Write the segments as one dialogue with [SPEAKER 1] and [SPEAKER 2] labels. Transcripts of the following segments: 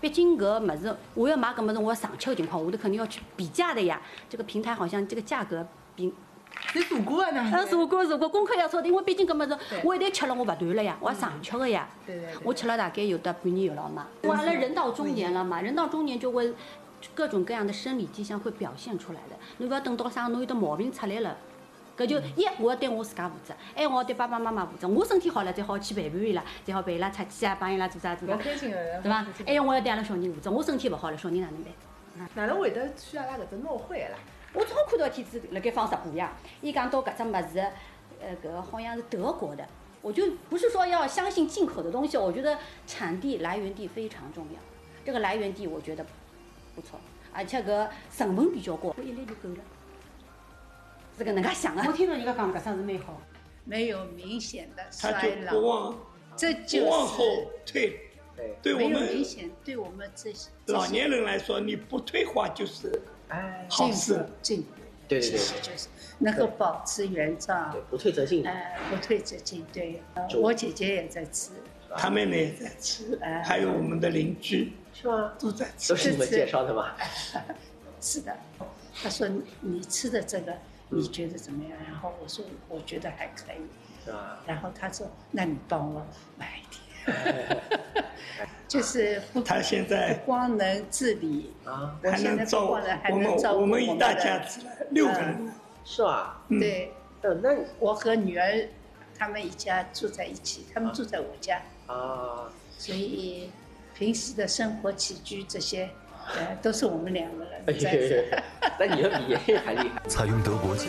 [SPEAKER 1] 毕竟搿物事，我要买搿物事，我要上吃的情况，我都肯定要去比价的呀。这个平台好像这个价格比。
[SPEAKER 2] 你做过啊？那
[SPEAKER 1] 做过，功课要做的，因为毕竟搿物事，我一旦吃了，我勿断了呀，我要上吃的呀。
[SPEAKER 2] 对。
[SPEAKER 1] 我吃了大概有的半年有了嘛。我阿拉人到中年了嘛，人到中年就会各种各样的生理迹象会表现出来的。侬勿要等到啥，侬有的毛病出来了，搿就我要对我自家负责，我要对爸爸妈妈负责。我身体好了，才好去陪伊拉，才好陪伊拉出去啊，帮伊拉做啥，
[SPEAKER 2] 老开心的，
[SPEAKER 1] 对伐？我要对阿拉小人负责，我身体勿好了，小人哪能办？
[SPEAKER 2] 哪能会得去阿拉搿只闹会啦？
[SPEAKER 1] 我正好看到一天子辣盖放直播呀，伊讲到搿只物事，搿好像是德国的，我就不是说要相信进口的东西，我觉得产地来源地非常重要。这个来源地我觉得不错，而且搿成本比较高，我一粒就够了。是搿能介想的。
[SPEAKER 3] 我听到人家讲搿桩是蛮好，
[SPEAKER 4] 没有明显的
[SPEAKER 5] 他
[SPEAKER 4] 衰
[SPEAKER 5] 就不
[SPEAKER 4] 老，
[SPEAKER 5] 往，
[SPEAKER 4] 这就是
[SPEAKER 5] 不往后退。对我
[SPEAKER 4] 没有
[SPEAKER 5] 们
[SPEAKER 4] 明显，对我们这些
[SPEAKER 5] 老年人来说，你不退化就是好事。
[SPEAKER 4] 进步，
[SPEAKER 6] 对，
[SPEAKER 4] 其实就是能够保持原状，
[SPEAKER 6] 对，不退则进。
[SPEAKER 4] 不退则进。对，我姐姐也在吃，
[SPEAKER 5] 他妹妹也在吃，还有我们的邻居
[SPEAKER 6] 是吗？
[SPEAKER 5] 都在吃，
[SPEAKER 6] 都是你们介绍的吗？
[SPEAKER 4] 是的，她说你吃的这个你觉得怎么样？然后我说我觉得还可以，
[SPEAKER 6] 是吧？
[SPEAKER 4] 然后她说那你帮我买一点。就是
[SPEAKER 5] 他现在
[SPEAKER 4] 不光能自理
[SPEAKER 6] 啊，
[SPEAKER 5] 还能照我们一大家子6个人，
[SPEAKER 6] 是吧？
[SPEAKER 4] 对，
[SPEAKER 6] 那
[SPEAKER 4] 我和女儿他们一家住在一起，他们住在我家
[SPEAKER 6] 啊，
[SPEAKER 4] 所以平时的生活起居这些，都是我们2个人在做。
[SPEAKER 6] 那你要比爷爷还厉害。
[SPEAKER 7] 采用德国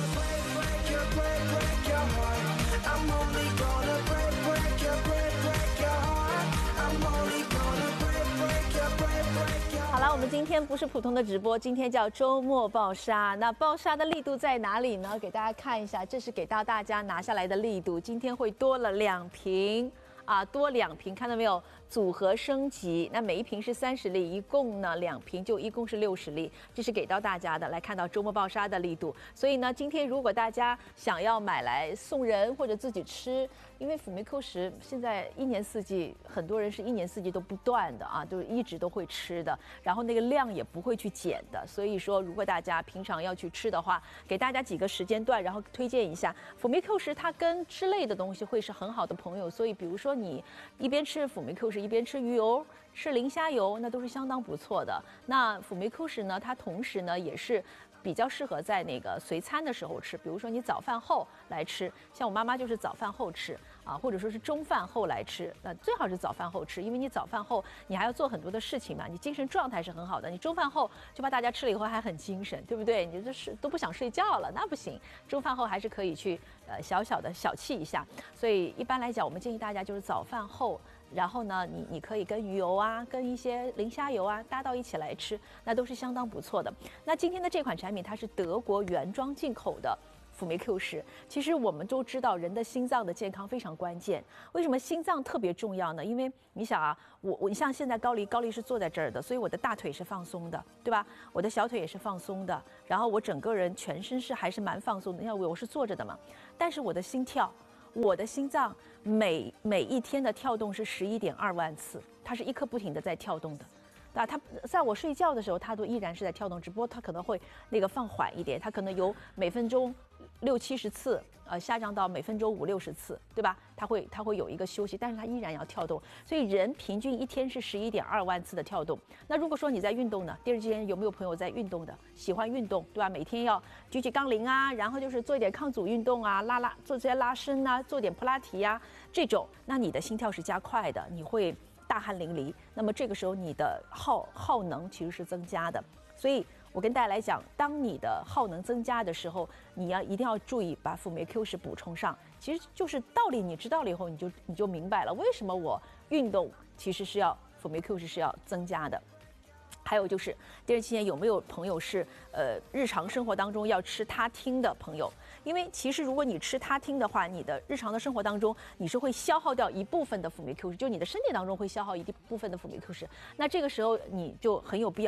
[SPEAKER 8] 好了，我们今天不是普通的直播，今天叫周末爆杀。那爆杀的力度在哪里呢？给大家看一下，这是给到大家拿下来的力度，今天会多了2瓶啊，多2瓶，看到没有？组合升级，那每一瓶是30粒，一共呢2瓶就一共是60粒，这是给到大家的。来看到周末爆杀的力度，所以呢，今天如果大家想要买来送人或者自己吃，因为辅酶 Q10现在1年4季，很多人是1年4季都不断的啊，就是一直都会吃的，然后那个量也不会去减的。所以说，如果大家平常要去吃的话，给大家几个时间段，然后推荐一下辅酶 Q10，它跟脂类的东西会是很好的朋友。所以，比如说你一边吃辅酶 Q10，一边吃鱼油、吃磷虾油，那都是相当不错的。那辅酶 Q10呢，它同时呢也是比较适合在那个随餐的时候吃，比如说你早饭后来吃，像我妈妈就是早饭后吃啊，或者说是中饭后来吃，那最好是早饭后吃，因为你早饭后你还要做很多的事情嘛，你精神状态是很好的。你中饭后就怕大家吃了以后还很精神，对不对？你就是都不想睡觉了，那不行。中饭后还是可以去小小的小憩一下。所以一般来讲，我们建议大家就是早饭后。然后呢，你可以跟鱼油啊，跟一些磷虾油啊搭到一起来吃，那都是相当不错的。那今天的这款产品它是德国原装进口的辅酶 Q10。其实我们都知道人的心脏的健康非常关键，为什么心脏特别重要呢？因为你想啊，你像现在高丽是坐在这儿的，所以我的大腿是放松的，对吧？我的小腿也是放松的，然后我整个人全身还是蛮放松的，因为我是坐着的嘛。但是我的心跳。我的心脏每一天的跳动是11.2万次，它是一刻不停的在跳动的，啊，它在我睡觉的时候，它都依然是在跳动，只不过它可能会那个放缓一点，它可能由每分钟60-70次，下降到每分钟50-60次，对吧？它会有一个休息，但是它依然要跳动，所以人平均一天是11.2万次的跳动。那如果说你在运动呢，第二天有没有朋友在运动的？喜欢运动，对吧？每天要举杠铃啊，然后就是做一点抗阻运动啊，做这些拉伸啊，做点普拉提啊，这种，那你的心跳是加快的，你会大汗淋漓，那么这个时候你的耗能其实是增加的。所以我跟大家来讲，当你的耗能增加的时候，你一定要注意把辅酶 Q10补充上。其实就是道理你知道了以后，你就明白了为什么我运动其实是要辅酶 Q10是要增加的。还有就是第二期间有没有朋友是日常生活当中要吃他汀的朋友？因为其实如果你吃他汀的话，你的日常的生活当中你是会消耗掉一部分的辅酶 Q10，就你的身体当中会消耗一部分的辅酶 Q10。那这个时候你就很有必要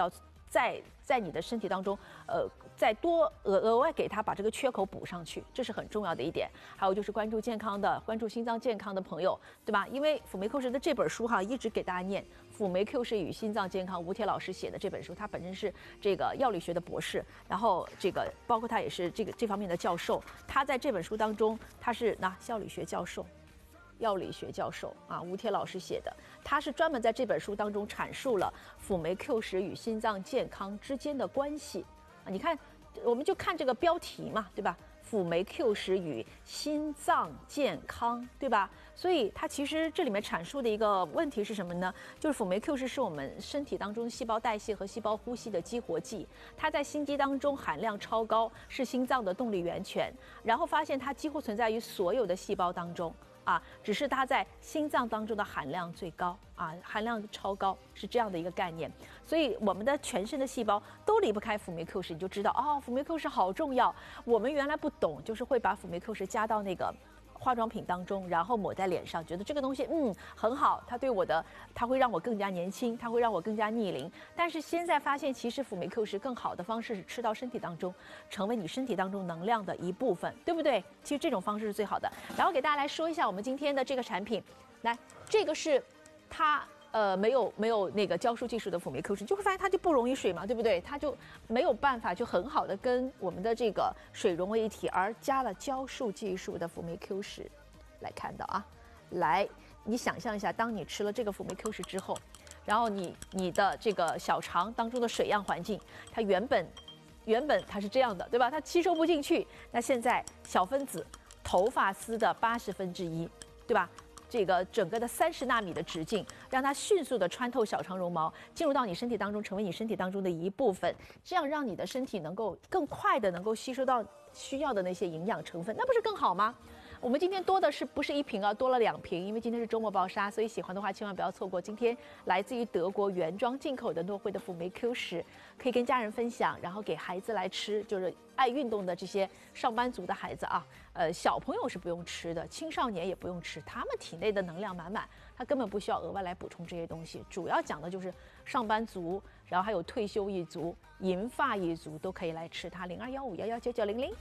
[SPEAKER 8] 在你的身体当中，再多额外给他把这个缺口补上去，这是很重要的一点。还有就是关注健康的、关注心脏健康的朋友，对吧？因为辅酶 Q 十的这本书哈，一直给大家念辅酶 Q 十与心脏健康，吴铁老师写的这本书，他本身是这个药理学的博士，然后这个包括他也是这方面的教授，他在这本书当中他是药理学教授。药理学教授啊，吴铁老师写的，他是专门在这本书当中阐述了辅酶 Q 十与心脏健康之间的关系啊。你看，我们就看这个标题嘛，对吧？辅酶 Q 十与心脏健康，对吧？所以它其实这里面阐述的一个问题是什么呢？就是辅酶 Q 十是我们身体当中细胞代谢和细胞呼吸的激活剂，它在心肌当中含量超高，是心脏的动力源泉。然后发现它几乎存在于所有的细胞当中。只是它在心脏当中的含量最高含量超高，是这样的一个概念。所以我们的全身的细胞都离不开辅酶 Q 十，你就知道辅酶 Q 十好重要。我们原来不懂，就是会把辅酶 Q 十加到那个化妆品当中，然后抹在脸上，觉得这个东西很好，它会让我更加年轻，它会让我更加逆龄。但是现在发现，其实辅酶 Q 十更好的方式是吃到身体当中，成为你身体当中能量的一部分，对不对？其实这种方式是最好的。然后给大家来说一下我们今天的这个产品，来，这个是它。没有那个胶束技术的辅酶 Q 十，你就会发现它就不溶于水嘛，对不对？它就没有办法就很好的跟我们的这个水融为一体，而加了胶束技术的辅酶 Q 十，来看到来，你想象一下，当你吃了这个辅酶 Q 十之后，然后你的这个小肠当中的水样环境，它原本它是这样的，对吧？它吸收不进去，那现在小分子头发丝的1/80，对吧？这个整个的30纳米的直径，让它迅速的穿透小肠绒毛，进入到你身体当中，成为你身体当中的一部分，这样让你的身体能够更快的能够吸收到需要的那些营养成分，那不是更好吗？我们今天多的是不是1瓶多了2瓶，因为今天是周末爆杀，所以喜欢的话千万不要错过今天来自于德国原装进口的诺惠的辅酶 Q 十，可以跟家人分享，然后给孩子来吃，就是爱运动的这些上班族的孩子小朋友是不用吃的，青少年也不用吃，他们体内的能量满满，他根本不需要额外来补充这些东西。主要讲的就是上班族，然后还有退休一族、银发一族都可以来吃它。0215119900。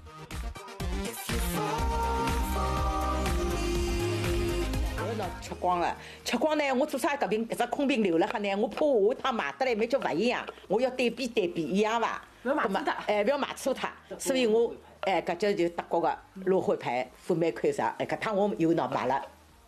[SPEAKER 3] 吃光了，吃光呢，我做啥搿瓶搿只空瓶留了哈呢？我怕下趟买得来蛮叫勿一样，我要对比一样伐？
[SPEAKER 2] 不要买错它，
[SPEAKER 3] 不要买错它。所以我搿只就德国个芦荟牌辅酶 Q 十，搿趟我又买了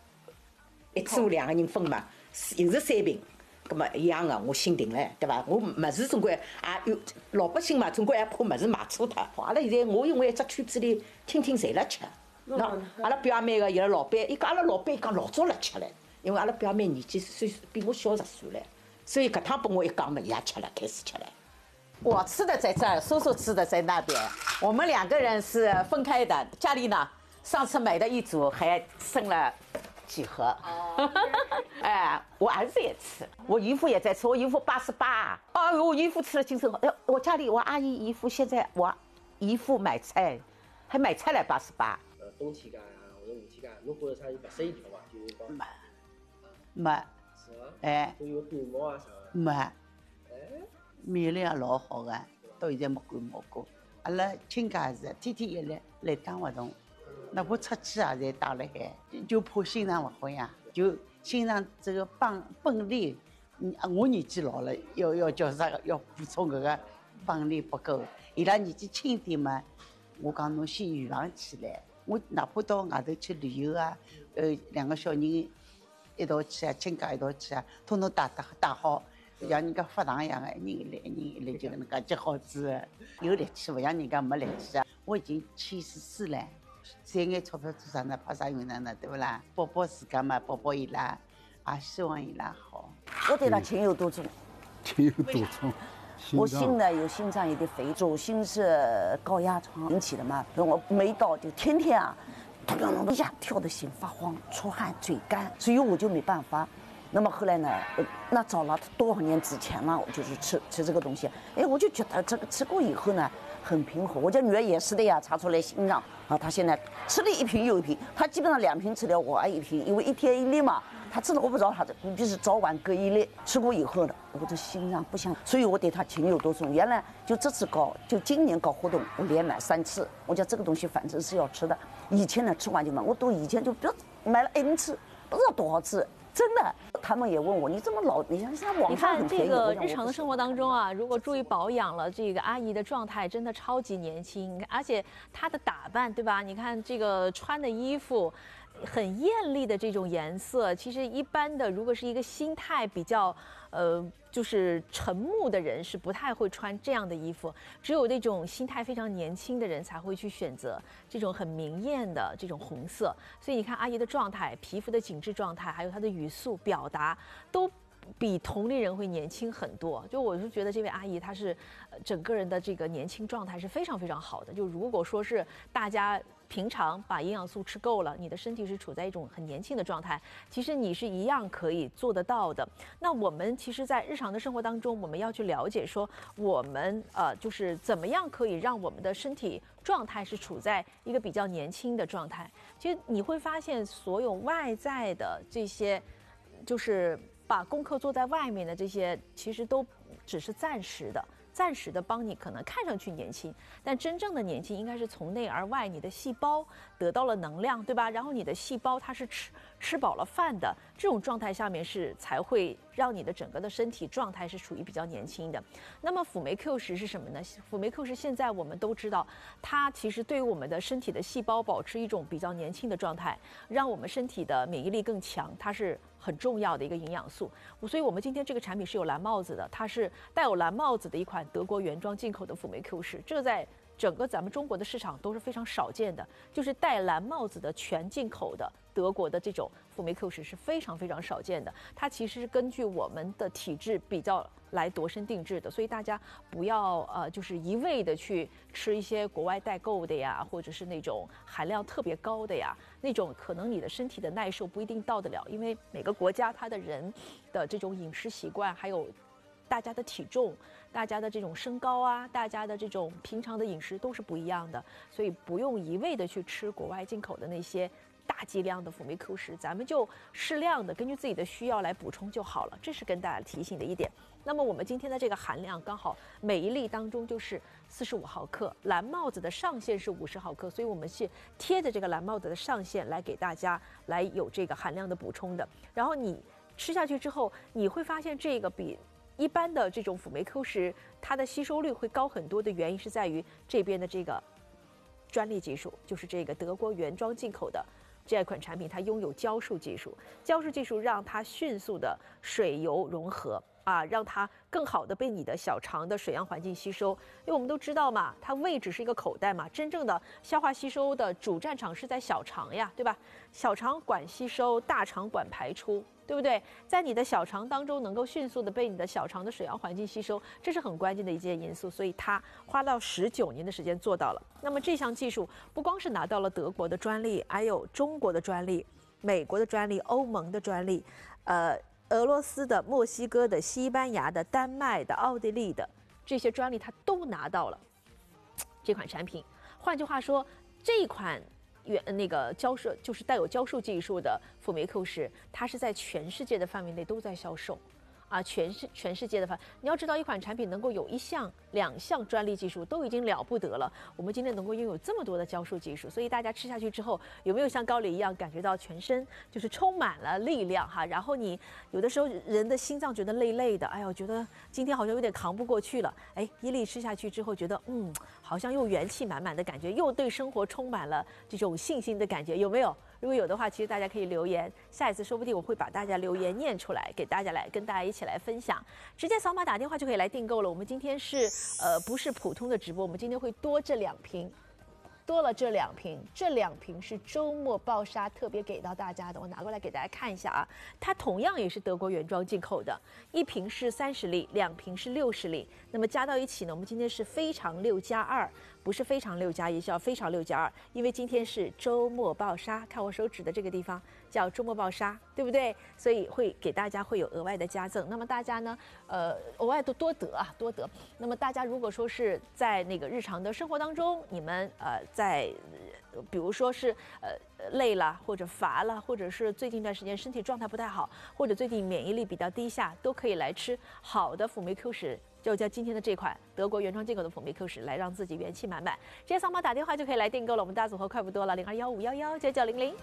[SPEAKER 3] ，1组2个人分嘛，又是3瓶，葛末一样个，我心定了，对伐？我物事总归也有老百姓嘛，总归也怕物事买错脱。阿拉现在我因为一只圈子里天天侪辣吃。阿拉表妹个有个老板，伊讲阿拉老板讲老早辣吃唻，因为阿拉表妹年纪岁比我小10岁唻，所以搿趟拨我一讲嘛，伊也吃了，开始吃了。我吃的在这儿，叔叔吃的在那边，我们2个人是分开的。家里呢，上次买的一组还剩了几盒。我儿子也吃，我姨父也在吃，我姨父88。我姨父吃了精神好。我家里我阿姨姨父现在我姨父买菜，还买菜来88。
[SPEAKER 6] 冬天干或者夏天干，侬觉着啥有特色一条伐？就是讲
[SPEAKER 3] 没，
[SPEAKER 6] 是伐？
[SPEAKER 3] 都
[SPEAKER 6] 有感冒啊啥个？
[SPEAKER 3] 没，免疫力也老好个，到现在没感冒过。阿拉亲家也是，天天一来打活动，哪怕出去也侪打了海，就怕心脏勿好呀，就心脏这个泵力，我年纪老了，要叫啥个？要补充搿个泵力不够。伊拉年纪轻点嘛，我讲侬先预防起来。我哪怕到外头去旅游2个小人一道去亲家一道去统统打好，像人家发糖一样的，一人一来就搿能介接好子，有力气，勿像人家没力气我已经74了，赚眼钞票做啥呢？怕啥用场呢？对不啦？保自家嘛，保伊拉，也希望伊拉好。
[SPEAKER 7] 我对他情有独钟。
[SPEAKER 9] 情有独钟。
[SPEAKER 7] 我心呢有心脏有点肥，左心是高压疮引起的嘛，我没到就天天突然一下跳得心发慌，出汗嘴干，所以我就没办法， 那么后来呢，那早了多少年之前了，我就是吃这个东西，哎，我就觉得这个吃过以后呢，很平和。我家女儿也是的呀，查出来心脏啊，她现在吃了一瓶又一瓶，她基本上2瓶吃掉，我一瓶，因为1天1粒嘛。她吃的我不知道她的，就是早晚各1粒。吃过以后呢，我的心脏不像，所以我对她情有独钟。原来就这次就今年搞活动，我连买3次。我讲这个东西反正是要吃的。以前呢吃完就买，我都以前就不要买了 N 次，不知道多少次。真的，他们也问我，你这么老？你看现在网上很便宜。
[SPEAKER 8] 你看这个日常的生活当中啊，如果注意保养了，这个阿姨的状态真的超级年轻，而且她的打扮，对吧？你看这个穿的衣服，很艳丽的这种颜色，其实一般的如果是一个心态比较就是沉木的人是不太会穿这样的衣服，只有那种心态非常年轻的人才会去选择这种很明艳的这种红色。所以你看阿姨的状态，皮肤的紧致状态，还有她的语速表达都比同龄人会年轻很多。就我是觉得这位阿姨她是整个人的这个年轻状态是非常非常好的。就如果说是大家平常把营养素吃够了，你的身体是处在一种很年轻的状态，其实你是一样可以做得到的。那我们其实在日常的生活当中，我们要去了解说我们就是怎么样可以让我们的身体状态是处在一个比较年轻的状态。其实你会发现所有外在的这些就是把功课做在外面的这些，其实都只是暂时的帮你可能看上去年轻，但真正的年轻应该是从内而外，你的细胞得到了能量，对吧？然后你的细胞它是吃饱了饭的，这种状态下面是才会让你的整个的身体状态是属于比较年轻的。那么辅酶 Q10是什么呢？辅酶 Q10现在我们都知道，它其实对于我们的身体的细胞保持一种比较年轻的状态，让我们身体的免疫力更强，它是很重要的一个营养素。所以我们今天这个产品是有蓝帽子的，它是带有蓝帽子的一款德国原装进口的辅酶 Q10，这个在整个咱们中国的市场都是非常少见的，就是戴蓝帽子的全进口的德国的这种辅酶 Q10是非常非常少见的。它其实是根据我们的体质比较来度身定制的，所以大家不要就是一味的去吃一些国外代购的呀，或者是那种含量特别高的呀，那种可能你的身体的耐受不一定到得了，因为每个国家它的人的这种饮食习惯，还有大家的体重、大家的这种身高啊、大家的这种平常的饮食都是不一样的，所以不用一味的去吃国外进口的那些大剂量的辅酶 Q10，咱们就适量的根据自己的需要来补充就好了，这是跟大家提醒的一点。那么我们今天的这个含量刚好每一粒当中就是45毫克，蓝帽子的上限是50毫克，所以我们是贴着这个蓝帽子的上限来给大家来有这个含量的补充的。然后你吃下去之后，你会发现这个比一般的这种辅酶 Q10它的吸收率会高很多的原因是在于这边的这个专利技术，就是这个德国原装进口的这款产品，它拥有胶束技术，胶束技术让它迅速的水油融合让它更好的被你的小肠的水样环境吸收。因为我们都知道嘛，它胃只是一个口袋嘛，真正的消化吸收的主战场是在小肠呀，对吧？小肠管吸收，大肠管排出，对不对？在你的小肠当中能够迅速的被你的小肠的水样环境吸收，这是很关键的一件因素，所以它花到19年的时间做到了。那么这项技术不光是拿到了德国的专利，还有中国的专利、美国的专利、欧盟的专利，俄罗斯的、墨西哥的、西班牙的、丹麦的、奥地利的这些专利，它都拿到了这款产品。换句话说，这款那个胶束就是带有胶束技术的辅酶 Q10，它是在全世界的范围内都在销售。全世界的你要知道，一款产品能够有1项、2项专利技术都已经了不得了。我们今天能够拥有这么多的胶束技术，所以大家吃下去之后，有没有像高磊一样感觉到全身就是充满了力量哈？然后你有的时候人的心脏觉得累累的，哎呦，觉得今天好像有点扛不过去了，哎，一粒吃下去之后，觉得好像又元气满满的感觉，又对生活充满了这种信心的感觉，有没有？如果有的话，其实大家可以留言，下一次说不定我会把大家留言念出来，给大家来跟大家一起来分享。直接扫码打电话就可以来订购了。我们今天是不是普通的直播，我们今天会多这2瓶。多了这2瓶，这2瓶是周末爆杀特别给到大家的，我拿过来给大家看一下啊。它同样也是德国原装进口的，1瓶是30粒，2瓶是60粒，那么加到一起呢，我们今天是非常6+2， 不是非常6+1，也是要非常6+2，因为今天是周末暴杀，看我手指的这个地方叫周末暴杀，对不对？所以会给大家会有额外的加赠。那么大家呢，额外的多得。那么大家如果说是在那个日常的生活当中，你们在比如说是累了或者乏了，或者是最近一段时间身体状态不太好，或者最近免疫力比较低下，都可以来吃好的辅酶 Q 十。就叫今天的这款德国原装进口的辅酶 Q 十，来让自己元气满满。直接扫码打电话就可以来订购了，我们大组合快不多了，0215119900。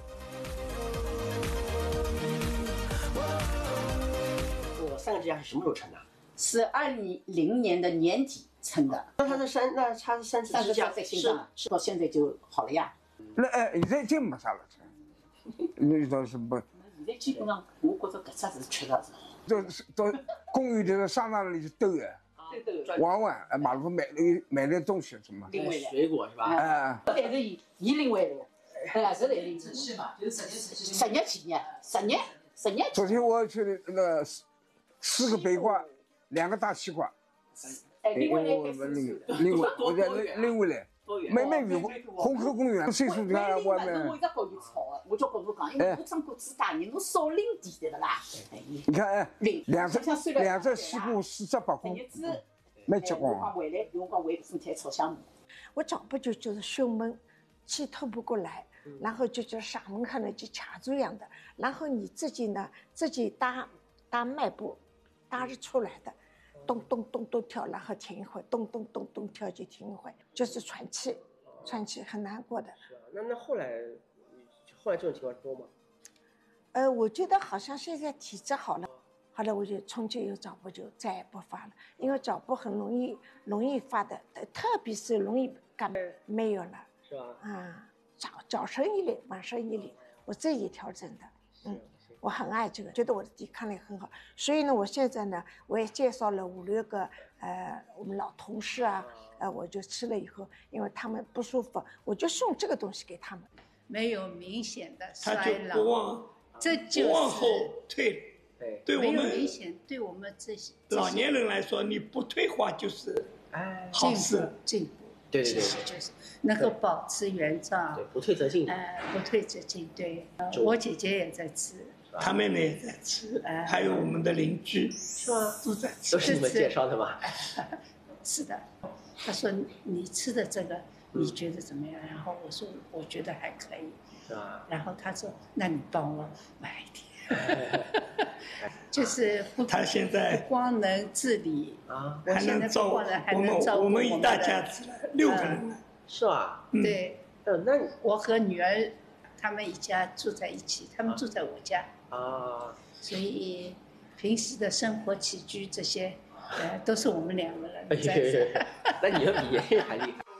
[SPEAKER 6] 我3个指甲是什么时候称的？
[SPEAKER 4] 是2020年的年底称的。
[SPEAKER 6] 那它是3次指甲
[SPEAKER 4] 是到现在就好了呀。
[SPEAKER 9] 那现在真没啥了吃，那倒是不。
[SPEAKER 4] 现在基本上我觉着搿只是吃的是。
[SPEAKER 9] 到公园里头商场里去兜的。玩玩，马路买点东西什么，
[SPEAKER 6] 水果是吧？
[SPEAKER 4] 但是伊领回来的，是来领。是嘛？就是10年前呢，10年。
[SPEAKER 9] 昨天我去的那个4个北瓜，2个大西瓜，
[SPEAKER 4] 另外
[SPEAKER 9] 我再拎回来。没遇过虹口公园岁数大，我们。
[SPEAKER 4] 我一直跟伊吵的，我就跟侬讲，因为我长过自家人，侬少领点的啦。
[SPEAKER 9] 你看，两只西瓜4只8块，没结棍。
[SPEAKER 4] 我回来，我讲回蔬菜炒香菇。
[SPEAKER 10] 我脚不就觉得胸闷，气透不过来，然后就觉得嗓门看着就卡住一样的，然后你自己呢，自己搭脉搏，搭着出来的。咚咚咚咚跳，然后停一会，咚咚咚咚跳就停一会，就是喘气很难过的。
[SPEAKER 6] 是啊，那后来这种情况多吗？
[SPEAKER 10] 我觉得好像现在体质好了，我就从今有脚部就再也不发了，因为脚部很容易发的，特别是容易感冒没有了。
[SPEAKER 6] 是吧？
[SPEAKER 10] 啊，早生一粒，晚生一粒，我自己调整的。我很爱这个，觉得我的抵抗力很好，所以呢，我现在呢，我也介绍了5、6个我们老同事啊，我就吃了以后，因为他们不舒服，我就送这个东西给他们。
[SPEAKER 4] 没有明显的衰
[SPEAKER 5] 他就
[SPEAKER 4] 老，这就是
[SPEAKER 5] 往后退。对我
[SPEAKER 4] 没有
[SPEAKER 5] 们
[SPEAKER 4] 明显，对我们这些
[SPEAKER 5] 老年人来说，你不退化就是好事。
[SPEAKER 4] 进步。
[SPEAKER 6] 对，
[SPEAKER 4] 就是能够保持原状。
[SPEAKER 6] 对，不退则进。
[SPEAKER 4] 不退则进。对，我姐姐也在吃。
[SPEAKER 5] 他妹妹也在吃，还有我们的邻居，
[SPEAKER 6] 是吗？
[SPEAKER 5] 都在吃，
[SPEAKER 6] 都是你们介绍的吗？
[SPEAKER 4] 是的，他说你吃的这个你觉得怎么样？然后我说我觉得还可以，
[SPEAKER 6] 是吧？
[SPEAKER 4] 然后他说那你帮我买一点，就是
[SPEAKER 5] 他现在
[SPEAKER 4] 不光能自理
[SPEAKER 6] 啊，
[SPEAKER 5] 还能照我们一大家子6个人，
[SPEAKER 6] 是吧？
[SPEAKER 4] 对，
[SPEAKER 6] 那
[SPEAKER 4] 我和女儿他们一家住在一起，他们住在我家。所以平时的生活起居这些，都是我们2个人在。
[SPEAKER 6] 那你要比爷爷还厉害。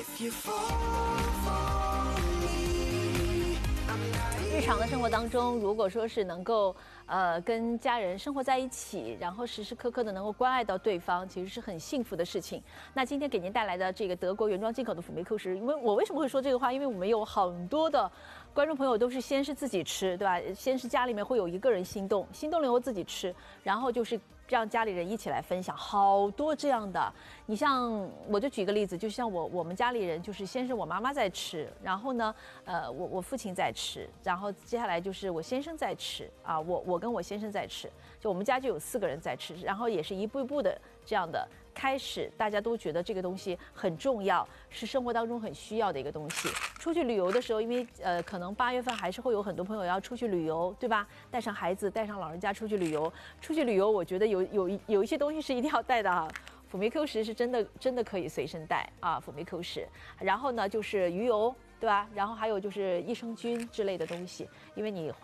[SPEAKER 8] 日常的生活当中，如果说是能够跟家人生活在一起，然后时时刻刻的能够关爱到对方，其实是很幸福的事情。那今天给您带来的这个德国原装进口的辅酶 Q 十，因为我为什么会说这个话？因为我们有很多的观众朋友都是先是自己吃，对吧？先是家里面会有1个人心动了以后自己吃，然后就是让家里人一起来分享，好多这样的。你像我就举个例子，就像我们家里人，就是先是我妈妈在吃，然后呢，我父亲在吃，然后接下来就是我先生在吃啊，我跟我先生在吃，就我们家就有4个人在吃，然后也是一步一步的这样的开始，大家都觉得这个东西很重要，是生活当中很需要的一个东西。出去旅游的时候，因为可能8月份还是会有很多朋友要出去旅游，对吧？带上孩子，带上老人家出去旅游，我觉得有一些东西是一定要带的哈。辅酶 Q 十是真的可以随身带啊，辅酶 Q 十。然后呢，就是鱼油，对吧？然后还有就是益生菌之类的东西，因为你